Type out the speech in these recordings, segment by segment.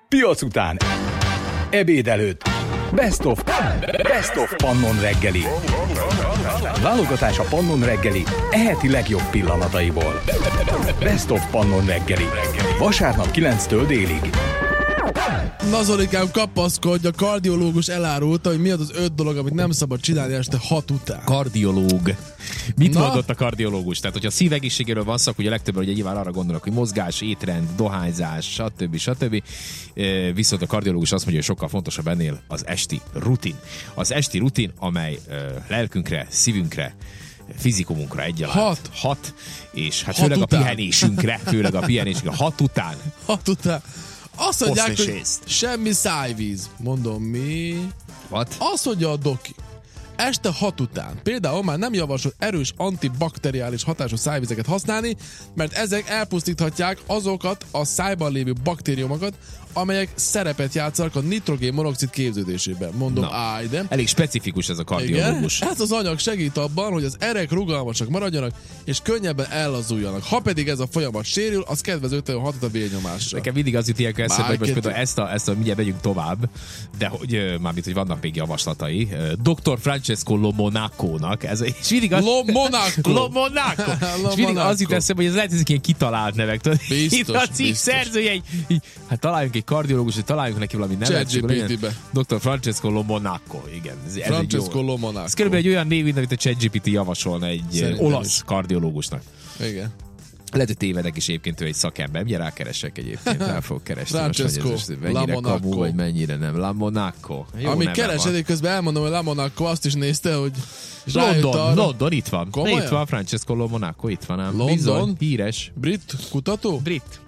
Piac után, ebéd előtt, Best of Pannon reggeli. Válogatás a Pannon reggeli eheti legjobb pillanataiból. Best of Pannon reggeli. Vasárnap 9-től délig. Na Zolikám, kapaszkodj, a kardiológus elárulta, hogy mi az 5 dolog, amit nem szabad csinálni este 6 után. Kardiológ. Mit mondott a kardiológus? Tehát, hogyha a szívegészségéről van szó, ugye legtöbben ugye nyilván arra gondolnak, hogy mozgás, étrend, dohányzás, stb. Viszont a kardiológus azt mondja, hogy sokkal fontosabb ennél az esti rutin. Az esti rutin, amely lelkünkre, szívünkre, fizikumunkra egyaránt hat, és hát főleg a pihenésünkre, 6 után. 6 után. Azt mondják, hogy semmi szájvíz. Mondom, mi? What? Azt mondja a doki. Este 6 után például már nem javasol erős antibakteriális hatású szájvizeket használni, mert ezek elpusztíthatják azokat a szájban lévő baktériumokat, amelyek szerepet játszanak a nitrogén-monoxid képződésében. Mondom, de. Elég specifikus ez a kardiológus. Ez az anyag segít abban, hogy az erek rugalmasak maradjanak, és könnyebben ellazuljanak. Ha pedig ez a folyamat sérül, az kedvezőtlenül hatott a vérnyomásra. Nekem mindig az jut ilyenkor eszembe, hogy most például ezt a mindjárt megyünk tovább, de hogy mármint, hogy vannak még javaslatai. Dr. Francesco Lomonaco-nak, és mindig az... Lomonaco! És mindig az jut eszembe, hogy ez lehet, ezek ilyen kitalált nevek. Itt a cikk szerzője, hát találjunk egy kardiológus, találjunk neki valami nevet. Dr. Francesco Lomonaco, igen. Francesco Lomonaco. Ez körülbelül egy olyan név, amit a ChatGPT javasolna egy olasz kardiológusnak. Igen. Lehet, hogy tévedek is egyébként, ő egy szakember. Ugye rákeresek egyébként, rá fogok keresni. Francesco Lomonaco. Vagy mennyire nem. Lomonaco. Amíg keresedik, közben elmondom, hogy Lomonaco azt is nézte, hogy London, itt van. Komolyan? Itt van Francesco Lomonaco, itt van ám. London? Bizony, híres. Brit kutató? Brit.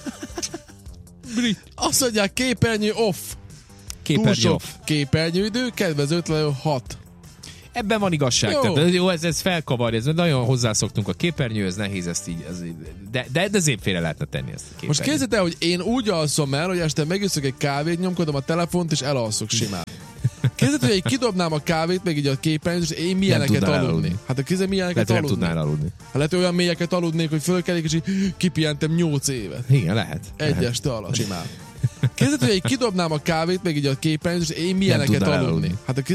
Azt mondják, képernyő off. Képernyő off. Képernyőidő, kedvezőtlenül 6. Ebben van igazság. Jó. Tehát, jó, ez felkavarja, ez nagyon hozzászoktunk a képernyőhöz, nehéz ezt így, de azért félre lehetne tenni ezt a képernyőt. Most képzeld el, hogy én úgy alszom el, hogy este megiszok egy kávét, nyomkodom a telefont, és elalszok simán. Képzeld, hogy én kidobnám a kávét, meg így a képernyőt, és én milyeneket aludni. Hát a kézzel milyeneket aludni. Nem tudnál aludni. Hát lehet, olyan mélyeket aludnék, hogy fölkelik, és így kipihentem 8 évet. Igen, lehet. Egy este alatt simán. Képzeld, hogy én kidobnám a kávét, meg így a képernyőt, és én milyeneket aludni. Hát